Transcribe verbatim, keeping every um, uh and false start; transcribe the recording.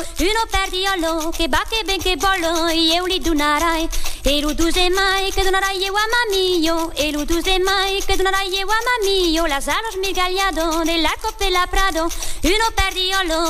Uno perdiolo che va che ben che bollo io li donarai e lo duse mai che donarai io a mamio e lo duse mai che donarai io a mamio las alas mirgallado dell'arco della Prado uno perdiolo